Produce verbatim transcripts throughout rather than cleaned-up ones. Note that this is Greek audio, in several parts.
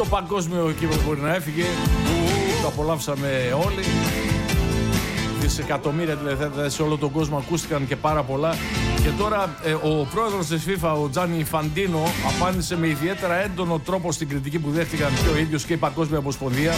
παγκόσμιο κύπρο μπορεί να έφυγε. Το απολαύσαμε όλοι. Δισεκατομμύρια τηλεθέατες σε όλο τον κόσμο ακούστηκαν και πάρα πολλά. Και τώρα ε, ο πρόεδρος της FIFA, ο Τζάνι Φαντίνο, απάντησε με ιδιαίτερα έντονο τρόπο στην κριτική που δέχτηκαν και ο ίδιος και η Παγκόσμια Ομοσπονδία.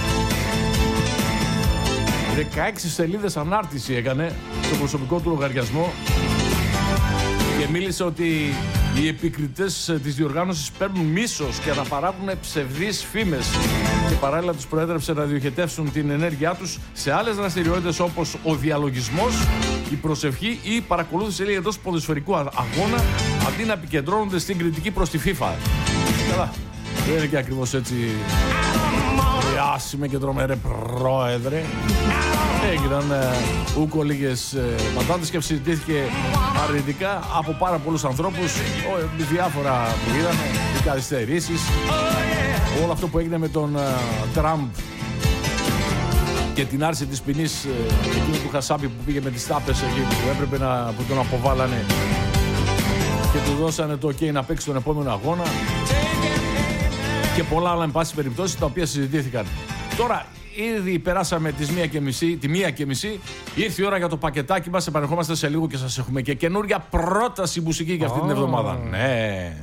δεκαέξι σελίδες ανάρτηση έκανε στο προσωπικό του λογαριασμό και μίλησε ότι οι επικριτές της διοργάνωσης παίρνουν μίσος και αναπαράγουν ψευδείς φήμες και παράλληλα τους προέτρεψε να διοχετεύσουν την ενέργειά τους σε άλλες δραστηριότητες όπως ο διαλογισμός, η προσευχή ή η παρακολούθηση λέει, εντός ποδοσφαιρικού αγώνα αντί να επικεντρώνονται στην κριτική προς τη FIFA. Καλά, δεν είναι και ακριβώς έτσι άσημε και τρομερέ πρόεδρε. Έγιναν ε, ούκο λίγες ε, πατάτες και συζητήθηκε αρνητικά από πάρα πολλούς ανθρώπους, ο, διάφορα που είδαμε, οι καθυστερήσεις, όλο αυτό που έγινε με τον ε, Τραμπ και την άρση της ποινής ε, εκείνου του Χασάπη που πήγε με τις τάπες εκεί που έπρεπε να που τον αποβάλανε και του δώσανε το ok να παίξει τον επόμενο αγώνα και πολλά άλλα εν πάση περιπτώσει τα οποία συζητήθηκαν. Τώρα ήδη περάσαμε τις μία και μισή, τη μία και μισή. Ήρθε η ώρα για το πακετάκι μας. Επανερχόμαστε σε λίγο και σας έχουμε και καινούρια πρόταση μουσική για αυτή oh. την εβδομάδα. Ναι.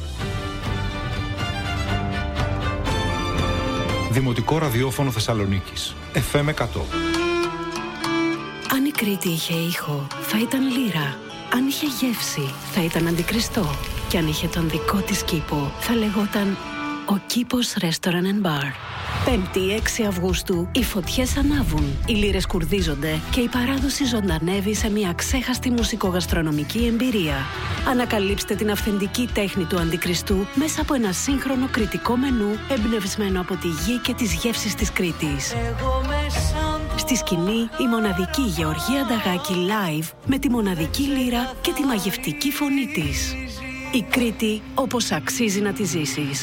Δημοτικό ραδιόφωνο Θεσσαλονίκης. εφ εμ εκατό. Αν η Κρήτη είχε ήχο, θα ήταν λύρα. Αν είχε γεύση, θα ήταν αντικριστό. Και αν είχε τον δικό της κήπο, θα λεγόταν ο Κήπος Restaurant and Bar. Πέμπτη έξι Αυγούστου, οι φωτιές ανάβουν, οι λύρες κουρδίζονται και η παράδοση ζωντανεύει σε μια ξέχαστη μουσικογαστρονομική εμπειρία. Ανακαλύψτε την αυθεντική τέχνη του αντικριστού μέσα από ένα σύγχρονο κριτικό μενού εμπνευσμένο από τη γη και τις γεύσεις της Κρήτης. Στη σκηνή, η μοναδική Γεωργία Νταγάκη live με τη μοναδική λύρα και τη μαγευτική φωνή της. Η Κρήτη όπως αξίζει να τη ζήσεις.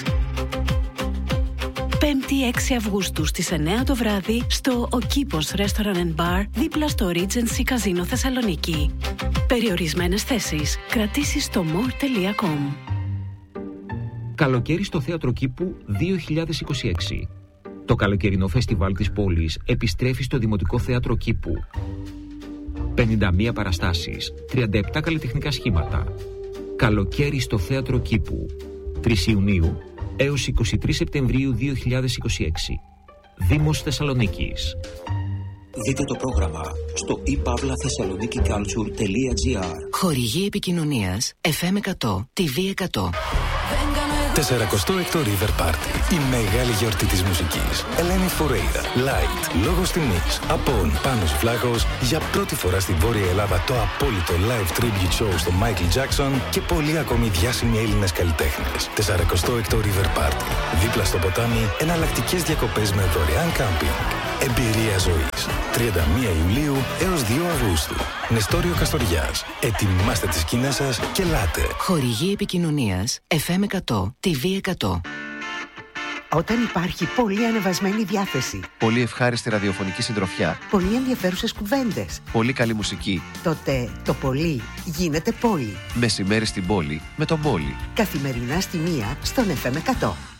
Πέμπτη έξι Αυγούστου στις εννιά το βράδυ στο Ο Κήπος Restaurant and Bar δίπλα στο Regency Casino Θεσσαλονίκη. Περιορισμένες θέσεις. Κρατήσεις στο more τελεία com. Καλοκαίρι στο Θέατρο Κήπου δύο χιλιάδες είκοσι έξι. Το καλοκαιρινό φεστιβάλ της πόλης επιστρέφει στο Δημοτικό Θέατρο Κήπου. πενήντα μία παραστάσεις, τριάντα επτά καλλιτεχνικά σχήματα. Καλοκαίρι στο Θέατρο Κήπου. τρεις Ιουνίου έως εικοστή τρίτη Σεπτεμβρίου δύο χιλιάδες είκοσι έξι. Δήμος Θεσσαλονίκης. Δείτε το πρόγραμμα στο e pavla thessaloniki culture τελεία gr. Χορηγή επικοινωνίας εφ εμ εκατό, τι βι εκατό. σαραντοστό έκτο River Party. Η μεγάλη γιορτή της μουσικής. Ελένη Φουρέιρα, Light, Λόγος Τιμής, Απόν, Πάνος Βλάχος. Για πρώτη φορά στην Βόρεια Ελλάδα το απόλυτο live tribute show στο Michael Jackson και πολλοί ακόμη διάσημοι Έλληνες καλλιτέχνες. σαραντοστό έκτο River Party. Δίπλα στο ποτάμι, εναλλακτικές διακοπές με δωρεάν κάμπινγκ. Εμπειρία ζωής. τριάντα μία Ιουλίου έως δύο Αυγούστου. Νεστόριο Καστοριάς. Ετοιμάστε τις σκηνές σας και ελάτε. Χορηγή επικοινωνίας εφ εμ εκατό, τι βι εκατό. Όταν υπάρχει πολύ ανεβασμένη διάθεση, πολύ ευχάριστη ραδιοφωνική συντροφιά, πολύ ενδιαφέρουσες κουβέντες, πολύ καλή μουσική, τότε το πολύ γίνεται πόλη. Μεσημέρι στην πόλη με τον Πόλη. Καθημερινά στη μία στον εφ εμ εκατό.